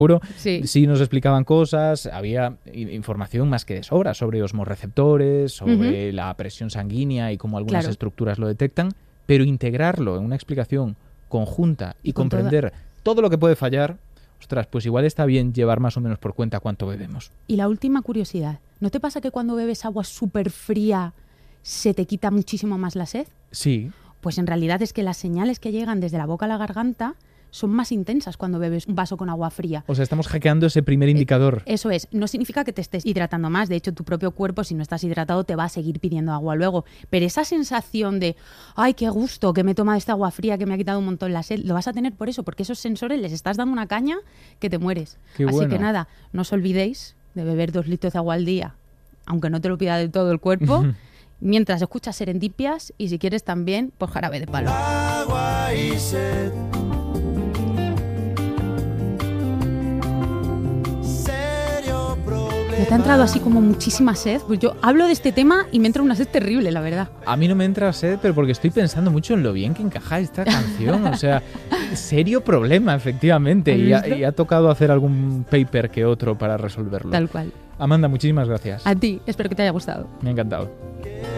Sí. Sí nos explicaban cosas, había información más que de sobra sobre osmorreceptores, sobre la presión sanguínea y cómo algunas estructuras lo detectan, pero integrarlo en una explicación conjunta y comprender todo lo que puede fallar, ostras, pues igual está bien llevar más o menos por cuenta cuánto bebemos. Y la última curiosidad, ¿no te pasa que cuando bebes agua súper fría se te quita muchísimo más la sed? Sí. Pues en realidad es que las señales que llegan desde la boca a la garganta son más intensas cuando bebes un vaso con agua fría. O sea, estamos hackeando ese primer indicador. Eso es. No significa que te estés hidratando más. De hecho, tu propio cuerpo, si no estás hidratado, te va a seguir pidiendo agua luego. Pero esa sensación de, ¡ay, qué gusto que me he tomado esta agua fría que me ha quitado un montón la sed! Lo vas a tener por eso, porque esos sensores les estás dando una caña que te mueres. Así que nada, no os olvidéis de beber 2 litros de agua al día, aunque no te lo pida de todo el cuerpo, mientras escuchas Serendipias y si quieres también, pues jarabe de palo. Agua y sed. ¿Me te ha entrado así como muchísima sed? Pues yo hablo de este tema y me entra una sed terrible, la verdad. A mí no me entra sed, pero porque estoy pensando mucho en lo bien que encaja esta canción. O sea, serio problema, efectivamente. Y ha tocado hacer algún paper que otro para resolverlo. Tal cual. Amanda, muchísimas gracias. A ti, espero que te haya gustado. Me ha encantado.